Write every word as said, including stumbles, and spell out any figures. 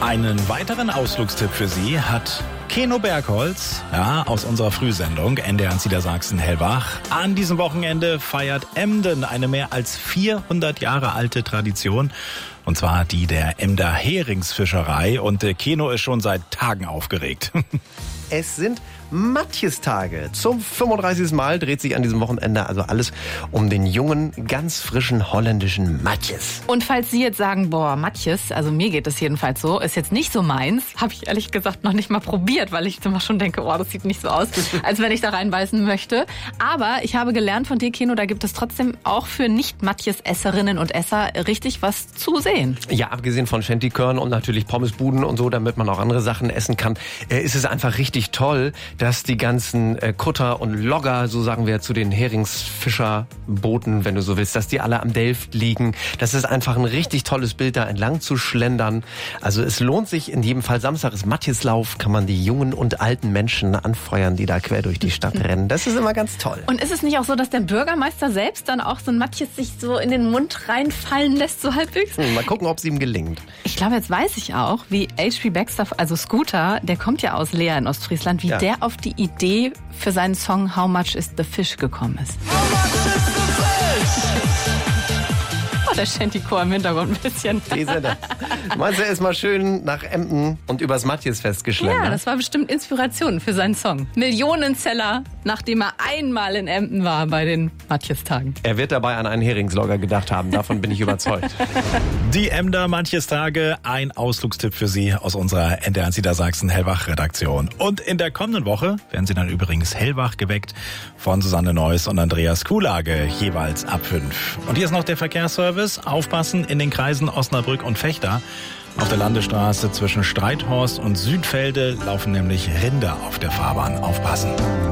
Einen weiteren Ausflugstipp für Sie hat Keno Bergholz, ja, aus unserer Frühsendung N D R eins Niedersachsen-Hellwach. An diesem Wochenende feiert Emden eine mehr als vierhundert Jahre alte Tradition. Und zwar die der Emder Heringsfischerei. Und äh, Keno ist schon seit Tagen aufgeregt. Es sind Matjestage. Zum fünfunddreißigsten Mal dreht sich an diesem Wochenende also alles um den jungen, ganz frischen holländischen Matjes. Und falls Sie jetzt sagen, boah, Matjes, also mir geht es jedenfalls so, ist jetzt nicht so meins, habe ich ehrlich gesagt noch nicht mal probiert, weil ich immer schon denke, oh, das sieht nicht so aus, als wenn ich da reinbeißen möchte. Aber ich habe gelernt von dir, Keno, da gibt es trotzdem auch für Nicht-Matjes-Esserinnen und Esser richtig was zu sehen. Ja, abgesehen von Shanty-Körn und natürlich Pommesbuden und so, damit man auch andere Sachen essen kann, äh, ist es einfach richtig toll, dass die ganzen äh, Kutter und Logger, so sagen wir zu den Heringsfischerbooten, wenn du so willst, dass die alle am Delft liegen. Das ist einfach ein richtig tolles Bild, da entlang zu schlendern. Also es lohnt sich in jedem Fall. Samstag ist Matjeslauf, kann man die jungen und alten Menschen anfeuern, die da quer durch die Stadt rennen. Das ist immer ganz toll. Und ist es nicht auch so, dass der Bürgermeister selbst dann auch so ein Matjes sich so in den Mund reinfallen lässt, so halbwegs? Hm, mal gucken, ob es ihm gelingt. Ich glaube, jetzt weiß ich auch, wie H P Baxter, also Scooter, der kommt ja aus Leer in Ostfriesland, wie Ja. der auf die Idee für seinen Song How Much is the Fish gekommen ist. Oh, der Shanty-Chor im Hintergrund ein bisschen. Diese da. Meinst du, er ist mal schön nach Emden und übers Matjesfest geschlendert? Ja, das war bestimmt Inspiration für seinen Song. Millionenseller, nachdem er einmal in Emden war bei den Matjestagen. Er wird dabei an einen Heringslogger gedacht haben, davon bin ich überzeugt. Die Emder Matjestage, ein Ausflugstipp für Sie aus unserer N D R eins Niedersachsen-Hellwach-Redaktion. Und in der kommenden Woche werden Sie dann übrigens hellwach geweckt von Susanne Neuss und Andreas Kuhlage, jeweils ab fünf. Und hier ist noch der Verkehrsservice. Aufpassen in den Kreisen Osnabrück und Vechta. Auf der Landesstraße zwischen Streithorst und Südfelde laufen nämlich Rinder auf der Fahrbahn. Aufpassen.